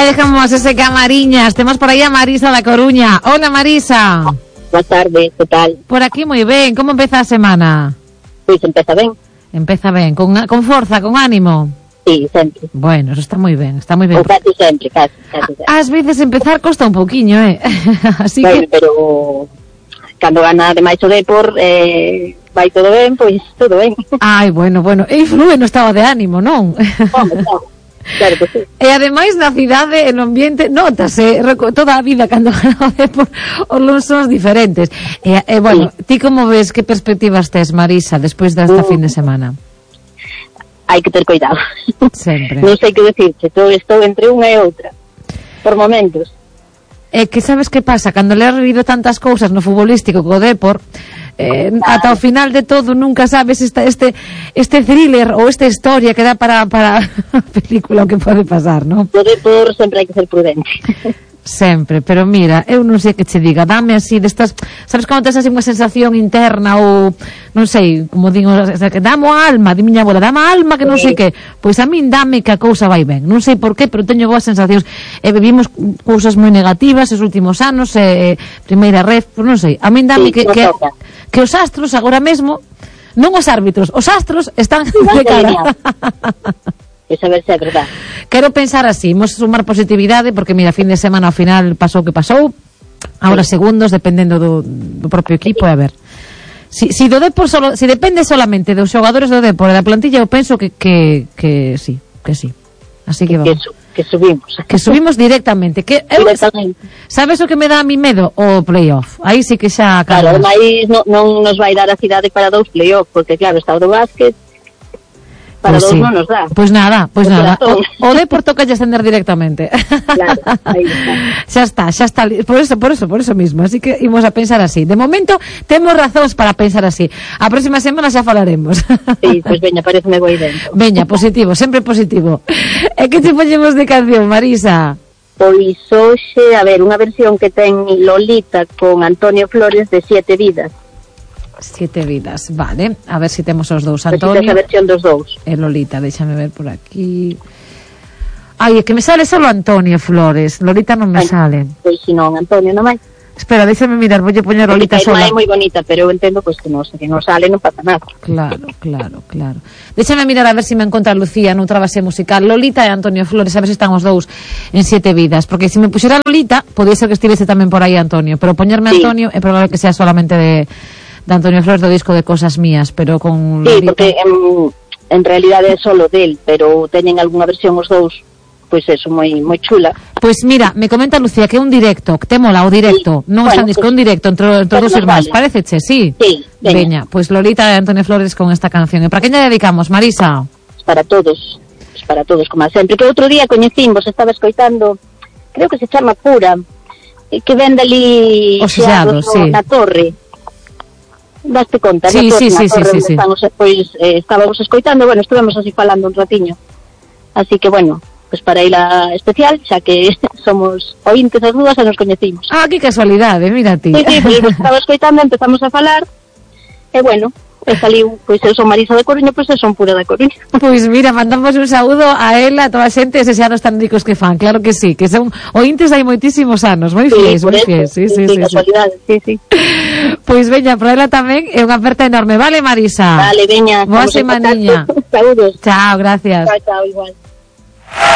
Aí dejamos ese Camariñas. Temos por aí a Marisa da Coruña. Hola, Marisa. Boa tarde, que tal? Por aquí moi ben. Como empeza a semana? Pois empeza ben. Empeza ben, con forza, con ánimo. Sí, sempre. Bueno, eso está moi ben, está moi ben. O casi sempre, casi sempre. Ás veces empezar costa un poquinho, Así bueno, que... pero cando gana demais o Depor, vai todo ben, pois todo ben. Ai, bueno, e influe no estado de ánimo, non? Claro que sí. E ademais na cidade, no ambiente, notase toda a vida cando gana o Depor, os luns son diferentes. Bueno, ti como ves, que perspectivas tes, Marisa, despois desta fin de semana? Hai que ter cuidado. Sempre. Non sei que decirte, estou entre unha e outra. Por momentos. É que sabes que pasa, cando le has vivido tantas cousas no futbolístico co Depor, ata o final de todo nunca sabes este thriller ou esta historia que dá para película o que pode pasar, non? O Depor sempre hai que ser prudente. Sempre, pero mira, eu non sei que che diga, dame así destas, sabes cando tes así unha sensación interna ou non sei, como digo, que dame a alma, di miña abuela, dame a alma que non sei que, pois a min dame que a cousa vai ben, non sei por qué, pero teño boas sensacións, vivimos cousas moi negativas os últimos anos, primeira red, pois non sei, a min dame que os astros agora mesmo, non os árbitros, os astros están de cara. Que saber se é verdad. Quero pensar así, imos sumar positividade porque mira, fin de semana ao final pasou o que pasou, agora segundos dependendo do propio equipo, e a ver. Si do Depor si depende solamente dos xogadores do Depor e da plantilla, eu penso que sí. Así que vamos. Que subimos. Que subimos directamente. Directamente. Sabes o que me dá a mí medo? O playoff. Aí sí que xa... Claro, aí non nos vai dar a cidade para 2 playoff, porque claro, está o do básquet, para pues 2 sí. non nos dá. Pois nada. O Depor toca lle ascender directamente. Claro, aí está. Xa está. Por eso mismo. Así que imos a pensar así. De momento, temos razóns para pensar así. A próxima semana xa falaremos. Sí, pois veña, pareceme boa idea. Veña, positivo, sempre positivo. E que te poñemos de canción, Marisa? Pois hoxe, a ver, unha versión que ten Lolita con Antonio Flores de 7 vidas. 7 vidas, vale. A ver se temos os dous, Antonio. Antonio. Esa versión dos dous. E Lolita, déxame ver por aquí. Ai, é que me sale solo Antonio Flores. Lolita non me sale. Pois si non, Antonio non vai. Espera, déxame mirar, voulle poñer Lolita sola. É moi bonita, pero eu entendo pois que non sale, non pasa nada. Claro. Déxame mirar a ver se me encontra Lucía noutra base musical. Lolita e Antonio Flores, a ver se están os dous en 7 vidas, porque se me puxera Lolita, podía ser que estivese tamén por aí Antonio, pero poñerme Antonio é probable que sea solamente de Antonio Flores do disco de Cosas Mías, pero con sí, Lolita... porque en realidade é solo del, pero teñen algunha versión os dous, pois eso, moi chula. Pois mira, me comenta Lucía que é un directo, que te mola o directo, non bueno, está disco, un directo entre os dos irmáns, pareceche, sí? Sí, veña, pois Lolita e Antonio Flores con esta canción. E para quen lle dedicamos, Marisa? Para todos, como sempre. Que outro día coñecimos, estaba escoitando, creo que se chama Pura, que vende ali os sellados, sí. Na torre. Daste conta, sí. Pois estábamos escoitando, bueno, estuvemos así falando un ratiño. Así que, bueno, pues para ir a especial, xa que somos ointes as dúas e nos coñecimos. Ah, que casualidade, mira ti. Sí, pues estaba escoitando, empezamos a falar, e bueno, saliu, pois eu son Marisa da Coruña, pois eu son Pura da Coruña. Pois mira, mandamos un saúdo a ela, a toda a xente, eses anos tan ricos que fan, claro que sí, que son ointes hai moitísimos anos, moi fiéis, moi fiéis. Sí. Casualidade, sí. Pois veña, para ela tamén é unha aperta enorme, vale, Marisa? Vale, veña. Boa semaniña. Saúdos. Chao, gracias. Chao, igual.